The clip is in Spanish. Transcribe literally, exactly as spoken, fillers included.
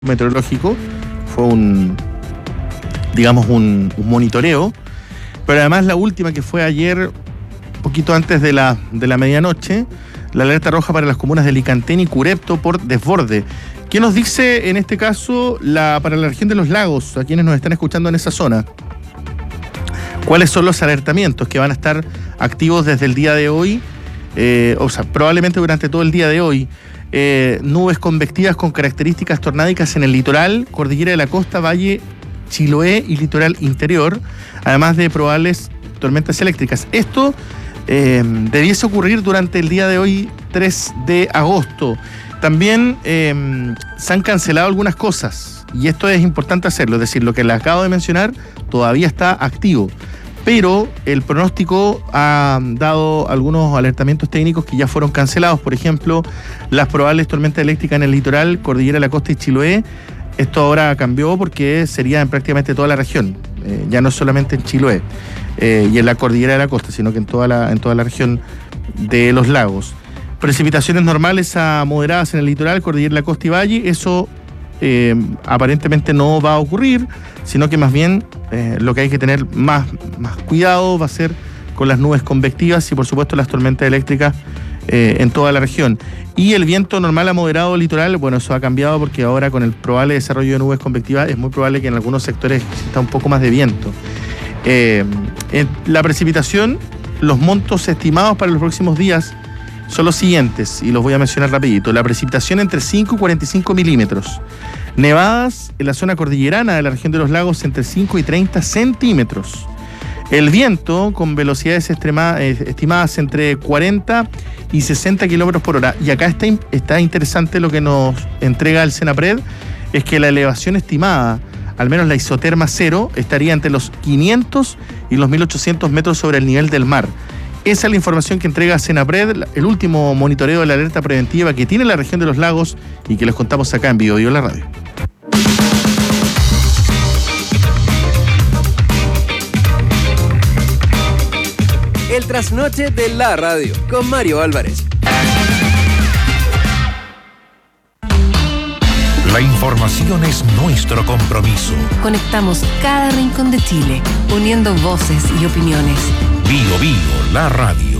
meteorológico, fue un, digamos, un, un monitoreo, pero además la última que fue ayer, poquito antes de la, de la medianoche, la alerta roja para las comunas de Licantén y Curepto por desborde. ¿Qué nos dice en este caso la, para la región de los lagos, a quienes nos están escuchando en esa zona? ¿Cuáles son los alertamientos que van a estar activos desde el día de hoy? Eh, o sea, probablemente durante todo el día de hoy. Eh, nubes convectivas con características tornádicas en el litoral, cordillera de la costa, valle, Chiloé y litoral interior, además de probables tormentas eléctricas. Esto eh, debiese ocurrir durante el día de hoy, tres de agosto. También eh, se han cancelado algunas cosas, y esto es importante hacerlo, es decir, lo que les acabo de mencionar todavía está activo, pero el pronóstico ha dado algunos alertamientos técnicos que ya fueron cancelados. Por ejemplo, las probables tormentas eléctricas en el litoral, cordillera de la costa y Chiloé. Esto ahora cambió porque sería en prácticamente toda la región, eh, ya no solamente en Chiloé eh, y en la cordillera de la costa, sino que en toda la, en toda la región de los lagos. Precipitaciones normales a moderadas en el litoral, cordillera de la costa y valle. Eso eh, aparentemente no va a ocurrir, sino que más bien eh, lo que hay que tener más, más cuidado va a ser con las nubes convectivas y por supuesto las tormentas eléctricas eh, en toda la región. Y el viento normal a moderado litoral, bueno, eso ha cambiado porque ahora con el probable desarrollo de nubes convectivas es muy probable que en algunos sectores exista un poco más de viento. Eh, en la precipitación, los montos estimados para los próximos días son los siguientes, y los voy a mencionar rapidito. La precipitación entre cinco y cuarenta y cinco milímetros. Nevadas en la zona cordillerana de la región de los lagos entre cinco y treinta centímetros. El viento con velocidades extrema, eh, estimadas entre cuarenta y sesenta kilómetros por hora. Y acá está, está interesante lo que nos entrega el Senapred, es que la elevación estimada, al menos la isoterma cero, estaría entre los quinientos y los mil ochocientos metros sobre el nivel del mar. Esa es la información que entrega Senapred, el último monitoreo de la alerta preventiva que tiene la región de los lagos y que les contamos acá en Bio Bio La Radio. El trasnoche de la radio con Mario Álvarez. La información es nuestro compromiso. Conectamos cada rincón de Chile, uniendo voces y opiniones. Bio Bio, la radio.